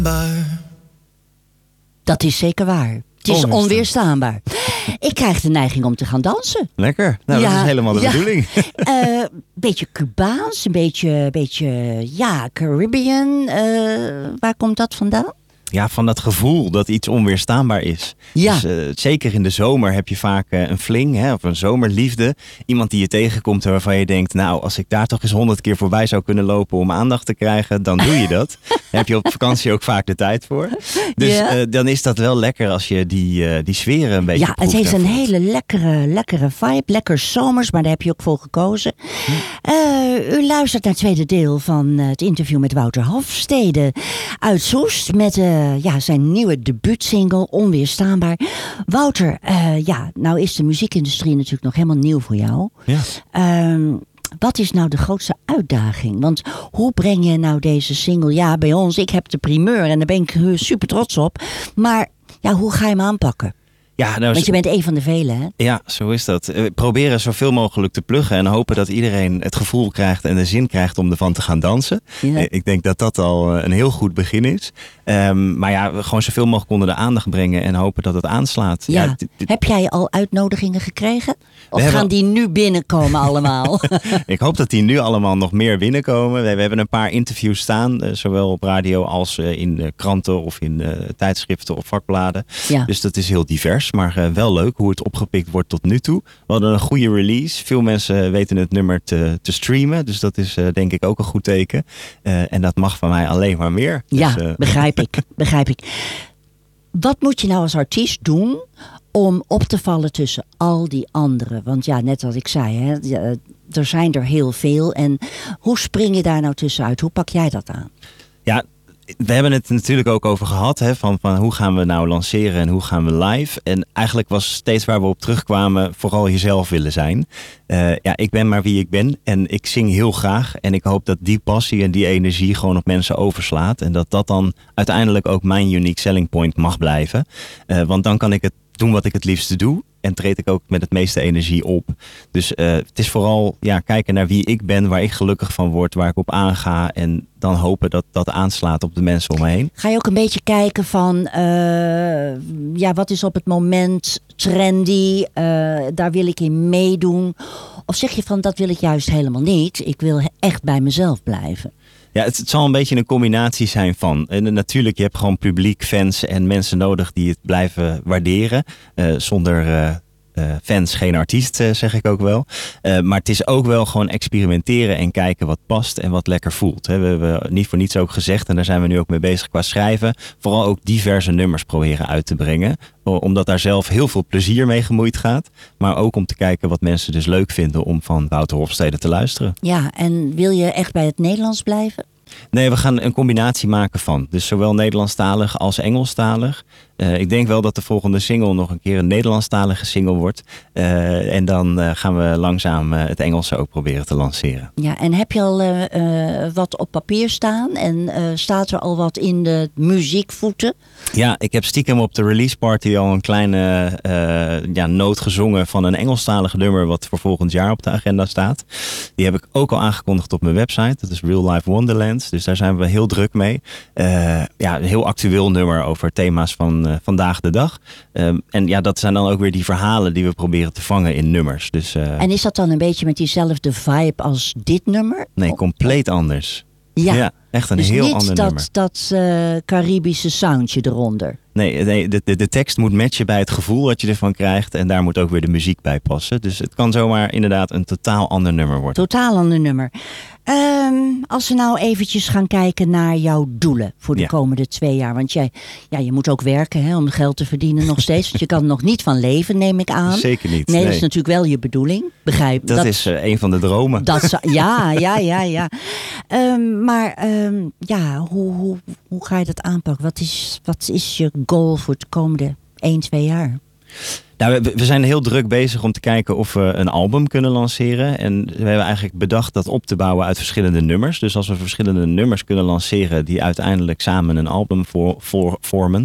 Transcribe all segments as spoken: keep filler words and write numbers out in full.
Dat is zeker waar. Het is onweerstaanbaar. onweerstaanbaar. Ik krijg de neiging om te gaan dansen. Lekker. Nou, ja, dat is helemaal de ja. bedoeling. Een uh, beetje Cubaans, een beetje, beetje ja, Caribbean. Uh, waar komt dat vandaan? Ja, van dat gevoel dat iets onweerstaanbaar is. Ja. Dus, uh, zeker in de zomer heb je vaak uh, een fling, hè, of een zomerliefde. Iemand die je tegenkomt waarvan je denkt, nou, als ik daar toch eens honderd keer voorbij zou kunnen lopen om aandacht te krijgen, dan doe je dat. Daar heb je op vakantie ook vaak de tijd voor. Dus ja. uh, dan is dat wel lekker als je die, uh, die sferen een beetje Ja, het heeft een hele lekkere, lekkere vibe. Lekker zomers, maar daar heb je ook voor gekozen. Hm. Uh, u luistert naar het tweede deel van uh, het interview met Wouter Hofstede uit Soest met uh, ja, zijn nieuwe debuutsingle Onweerstaanbaar. Wouter, uh, ja, nou is de muziekindustrie natuurlijk nog helemaal nieuw voor jou. Ja. Um, wat is nou de grootste uitdaging? Want hoe breng je nou deze single? Ja, bij ons, ik heb de primeur en daar ben ik super trots op. Maar ja, hoe ga je hem aanpakken? Ja, nou, Want je bent een van de velen, hè? Ja, zo is dat. We proberen zoveel mogelijk te pluggen en hopen dat iedereen het gevoel krijgt en de zin krijgt om ervan te gaan dansen. Ja. Ik denk dat dat al een heel goed begin is. Um, maar ja, gewoon zoveel mogelijk onder de aandacht brengen en hopen dat het aanslaat. Ja. Ja, d- d- Heb jij al uitnodigingen gekregen? Of hebben... gaan die nu binnenkomen allemaal? Ik hoop dat die nu allemaal nog meer binnenkomen. We, we hebben een paar interviews staan, uh, zowel op radio als uh, in uh, kranten of in uh, tijdschriften of vakbladen. Ja. Dus dat is heel divers. Maar uh, wel leuk hoe het opgepikt wordt tot nu toe. We hadden een goede release. Veel mensen weten het nummer te, te streamen. Dus dat is uh, denk ik ook een goed teken. Uh, en dat mag van mij alleen maar meer. Ja, dus, uh... begrijp ik. begrijp ik. Wat moet je nou als artiest doen om op te vallen tussen al die anderen? Want ja, net wat ik zei, hè, er zijn er heel veel. En hoe spring je daar nou tussenuit? Hoe pak jij dat aan? Ja, we hebben het natuurlijk ook over gehad. Hè, van, van hoe gaan we nou lanceren en hoe gaan we live. En eigenlijk was steeds waar we op terugkwamen vooral jezelf willen zijn. Uh, ja, ik ben maar wie ik ben. En ik zing heel graag. En ik hoop dat die passie en die energie gewoon op mensen overslaat. En dat dat dan uiteindelijk ook mijn unique selling point mag blijven. Uh, want dan kan ik het doen wat ik het liefste doe. En treed ik ook met het meeste energie op. Dus uh, het is vooral ja, kijken naar wie ik ben, waar ik gelukkig van word, waar ik op aanga. En dan hopen dat dat aanslaat op de mensen om me heen. Ga je ook een beetje kijken van, uh, ja, wat is op het moment trendy? Uh, daar wil ik in meedoen. Of zeg je van, dat wil ik juist helemaal niet. Ik wil echt bij mezelf blijven. Ja, het, het zal een beetje een combinatie zijn van. En natuurlijk, je hebt gewoon publiek, fans en mensen nodig die het blijven waarderen. Uh, zonder uh, uh, fans geen artiest, uh, zeg ik ook wel. Uh, maar het is ook wel gewoon experimenteren en kijken wat past en wat lekker voelt. He, we hebben niet voor niets ook gezegd, en daar zijn we nu ook mee bezig qua schrijven. Vooral ook diverse nummers proberen uit te brengen. Omdat daar zelf heel veel plezier mee gemoeid gaat. Maar ook om te kijken wat mensen dus leuk vinden om van Wouter Hofstede te luisteren. Ja, en wil je echt bij het Nederlands blijven? Nee, we gaan een combinatie maken van. Dus zowel Nederlandstalig als Engelstalig. Uh, ik denk wel dat de volgende single nog een keer een Nederlandstalige single wordt. Uh, en dan uh, gaan we langzaam uh, het Engelse ook proberen te lanceren. Ja, en heb je al uh, uh, wat op papier staan? En uh, staat er al wat in de muziekvoeten? Ja, ik heb stiekem op de release party al een kleine uh, ja, noot gezongen van een Engelstalige nummer wat voor volgend jaar op de agenda staat. Die heb ik ook al aangekondigd op mijn website. Dat is Real Life Wonderland. Dus daar zijn we heel druk mee. Uh, ja, een heel actueel nummer over thema's van uh, vandaag de dag. Um, en ja, dat zijn dan ook weer die verhalen die we proberen te vangen in nummers. Dus, uh, en is dat dan een beetje met diezelfde vibe als dit nummer? Nee, compleet anders. Ja, ja echt een dus heel niet ander dat, nummer. dat uh, Caribische soundje eronder. Nee, nee de, de, de tekst moet matchen bij het gevoel wat je ervan krijgt. En daar moet ook weer de muziek bij passen. Dus het kan zomaar inderdaad een totaal ander nummer worden. Totaal ander nummer. Um, als we nou eventjes gaan kijken naar jouw doelen voor de ja. komende twee jaar. Want jij, ja, je moet ook werken hè, om geld te verdienen nog steeds. Want je kan er nog niet van leven, neem ik aan. Zeker niet. Nee, nee. dat is natuurlijk wel je bedoeling. Begrijp Dat, dat is uh, een van de dromen. Dat zou, ja, ja, ja, ja. Um, maar um, ja, hoe, hoe, hoe ga je dat aanpakken? Wat is, wat is je goal voor de komende één, twee jaar? Nou, we, we zijn heel druk bezig om te kijken of we een album kunnen lanceren. En we hebben eigenlijk bedacht dat op te bouwen uit verschillende nummers. Dus als we verschillende nummers kunnen lanceren die uiteindelijk samen een album voor, voor, vormen,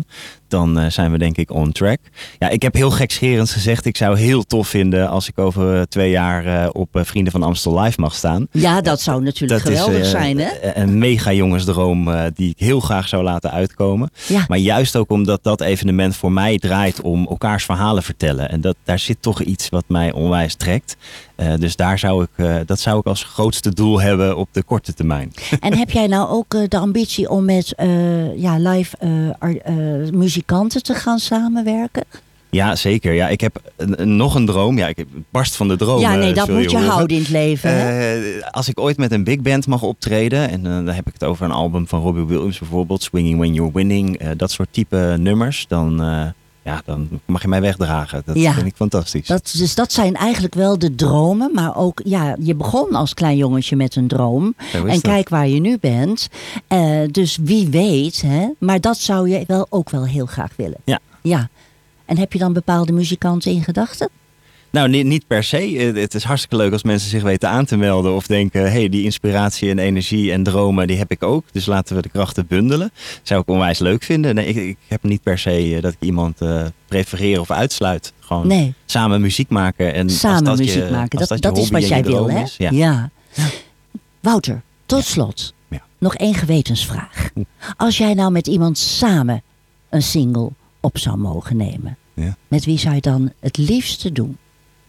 dan uh, zijn we denk ik on track. Ja, ik heb heel gekscherend gezegd, ik zou heel tof vinden als ik over uh, twee jaar uh, op uh, Vrienden van Amstel Live mag staan. Ja, dat zou natuurlijk dat geweldig is, uh, zijn, hè? Een mega jongensdroom uh, die ik heel graag zou laten uitkomen. Ja. Maar juist ook omdat dat evenement voor mij draait om elkaars verhalen vertellen. En dat, daar zit toch iets wat mij onwijs trekt. Uh, dus daar zou ik, uh, dat zou ik als grootste doel hebben op de korte termijn. En heb jij nou ook uh, de ambitie om met uh, ja, live uh, uh, muzikanten te gaan samenwerken? Ja, zeker. Ja, ik heb een, een, nog een droom. Ja, ik barst van de droom. Ja, nee, dat je moet je horen. houden in het leven. Uh, als ik ooit met een big band mag optreden, en uh, dan heb ik het over een album van Robbie Williams bijvoorbeeld, Swinging When You're Winning, uh, dat soort type nummers, dan... Uh, Ja, dan mag je mij wegdragen. Dat ja, vind ik fantastisch. Dat, dus dat zijn eigenlijk wel de dromen. Maar ook, ja, je begon als klein jongetje met een droom. En dat. Kijk waar je nu bent. Uh, dus wie weet, hè. Maar dat zou je wel ook wel heel graag willen. Ja. Ja. En heb je dan bepaalde muzikanten in gedachten? Nou, niet, niet per se. Het is hartstikke leuk als mensen zich weten aan te melden. Of denken, hé, hey, die inspiratie en energie en dromen, die heb ik ook. Dus laten we de krachten bundelen. Zou ik onwijs leuk vinden. Nee, ik, ik heb niet per se dat ik iemand uh, prefereer of uitsluit. Gewoon nee. samen muziek maken. En samen als dat muziek je, maken. Als dat dat, dat is wat jij wil, hè? Is, ja. Ja. Ja. Wouter, tot slot. Ja. Nog één gewetensvraag. Als jij nou met iemand samen een single op zou mogen nemen. Ja. Met wie zou je dan het liefste doen?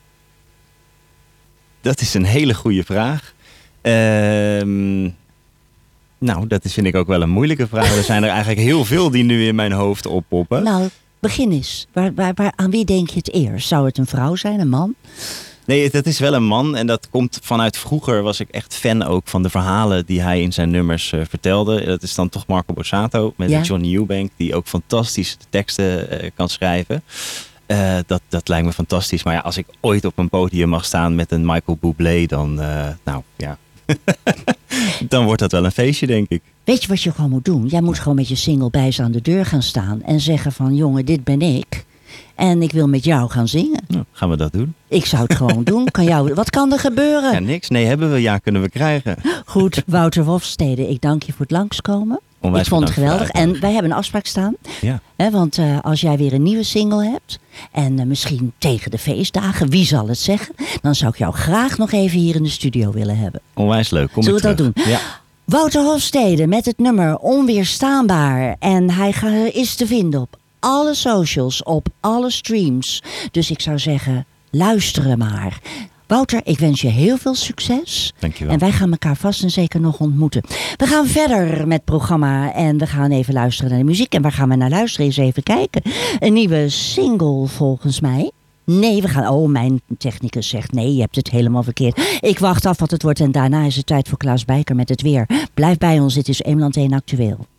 Dat is een hele goede vraag. Uh, nou, dat is, vind ik ook wel een moeilijke vraag. Er zijn er eigenlijk heel veel die nu in mijn hoofd oppoppen. Nou, begin eens. Waar, waar, waar, aan wie denk je het eerst? Zou het een vrouw zijn, een man? Nee, dat is wel een man. En dat komt vanuit vroeger was ik echt fan ook van de verhalen die hij in zijn nummers uh, vertelde. Dat is dan toch Marco Borsato met ja. Johnny Eubank, die ook fantastische teksten uh, kan schrijven. Uh, dat, dat lijkt me fantastisch. Maar ja, als ik ooit op een podium mag staan met een Michael Bublé, dan, uh, nou ja, dan wordt dat wel een feestje, denk ik. Weet je wat je gewoon moet doen? Jij moet gewoon met je single bij ze aan de deur gaan staan en zeggen van, jongen, dit ben ik. En ik wil met jou gaan zingen. Nou, gaan we dat doen? Ik zou het gewoon doen. Kan jou, wat kan er gebeuren? Ja, niks. Nee, hebben we. Ja, kunnen we krijgen. Goed, Wouter Hofstede, ik dank je voor het langskomen. Onwijs ik vond het geweldig. En wij hebben een afspraak staan. Ja. Hè, want uh, als jij weer een nieuwe single hebt. En uh, misschien tegen de feestdagen, wie zal het zeggen? Dan zou ik jou graag nog even hier in de studio willen hebben. Onwijs leuk. Kom Zullen we dat doen? Ja. Wouter Hofstede met het nummer Onweerstaanbaar. En hij ga, is te vinden op alle socials, op alle streams. Dus ik zou zeggen, luisteren maar. Wouter, ik wens je heel veel succes. Dankjewel. En wij gaan elkaar vast en zeker nog ontmoeten. We gaan verder met het programma en we gaan even luisteren naar de muziek. En waar gaan we naar luisteren? Eens even kijken. Een nieuwe single volgens mij. Nee, we gaan... Oh, mijn technicus zegt nee, je hebt het helemaal verkeerd. Ik wacht af wat het wordt en daarna is het tijd voor Klaas Bijker met het weer. Blijf bij ons, dit is Eemland één Actueel.